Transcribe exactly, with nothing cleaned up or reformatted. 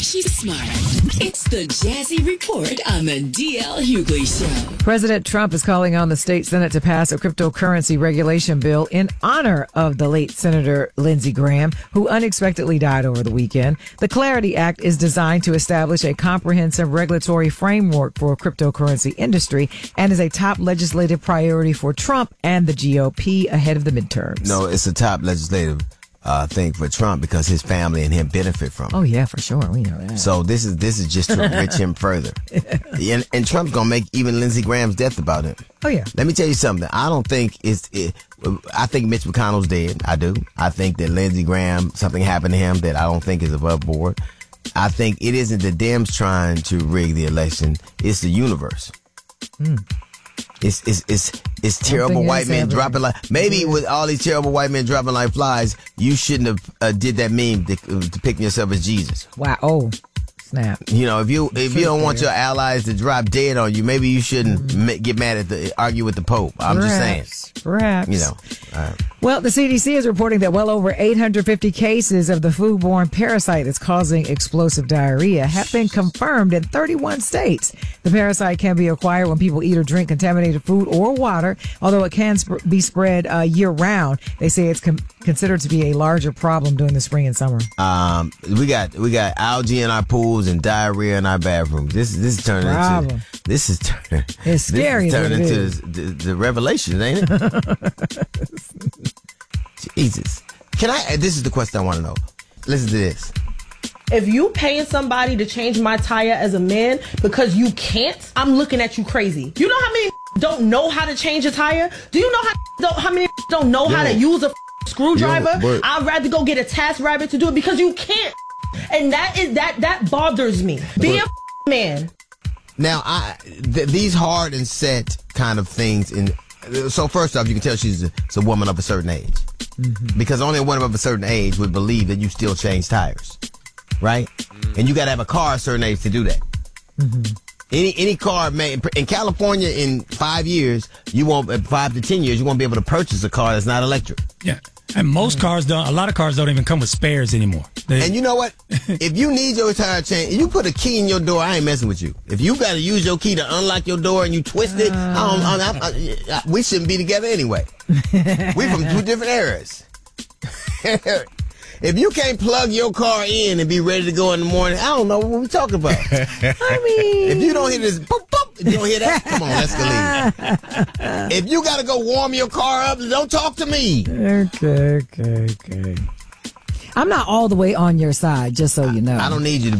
She's smart. It's the Jazzy Report on the D L Hughley Show. President Trump is calling on the state Senate to pass a cryptocurrency regulation bill in honor of the late Senator Lindsey Graham, who unexpectedly died over the weekend. The Clarity Act is designed to establish a comprehensive regulatory framework for cryptocurrency industry and is a top legislative priority for Trump and the G O P ahead of the midterms. No, it's a top legislative uh, thing for Trump because his family and him benefit from it. Oh, yeah, for sure. We know that. So this is this is just to enrich him further. And, and Trump's going to make even Lindsey Graham's death about him. Oh, yeah. Let me tell you something. I don't think it's, it, I think Mitch McConnell's dead. I do. I think that Lindsey Graham, something happened to him that I don't think is above board. I think it isn't the Dems trying to rig the election. It's the universe. Hmm. It's, it's, it's, it's terrible white men happening. dropping like, maybe with all these terrible white men dropping like flies, you shouldn't have uh, did that meme de- depicting yourself as Jesus. Wow. Oh, snap. You know, if you, if you don't want your allies to drop dead on you, maybe you shouldn't mm-hmm. ma- get mad at the, argue with the Pope. I'm Perhaps. just saying. Perhaps. You know. Uh, Well, the C D C is reporting that well over eight hundred fifty cases of the foodborne parasite that's causing explosive diarrhea have been confirmed in thirty-one states. The parasite can be acquired when people eat or drink contaminated food or water, although it can sp- be spread uh, year-round. They say it's com- considered to be a larger problem during the spring and summer. Um, we got we got algae in our pools and diarrhea in our bathrooms. This this is turning Problem. into this is turning It's scary. This is turning it into is. the, the Revelation, ain't it? Jesus. Can I, this is the question I want to know. Listen to this. If you paying somebody to change my tire as a man because you can't, I'm looking at you crazy. You know how many don't know how to change a tire? Do you know how don't, how many don't know Yo. how to use a screwdriver? Yo, I'd rather go get a task rabbit to do it because you can't. And that is that that bothers me. Be but, a man. Now, I th- these hard and set kind of things in. So first off, you can tell she's a, it's a woman of a certain age. Mm-hmm. Because only a woman of a certain age would believe that you still change tires. Right? Mm-hmm. And you got to have a car a certain age to do that. Mm-hmm. Any any car, made in California in five years, you won't, five to ten years, you won't be able to purchase a car that's not electric. Yeah. And most mm-hmm. cars don't, a lot of cars don't even come with spares anymore. They, and you know what? If you need your tire change, you put a key in your door, I ain't messing with you. If you got to use your key to unlock your door and you twist it, uh, I don't, I, I, I, we shouldn't be together anyway. We from two different eras. If you can't plug your car in and be ready to go in the morning, I don't know what we're talking about. I mean, if you don't hear this, boop, boop, if you don't hear that, come on, let's go leave. If you got to go warm your car up, don't talk to me. Okay, okay, okay. I'm not all the way on your side, just so you know. I don't need you to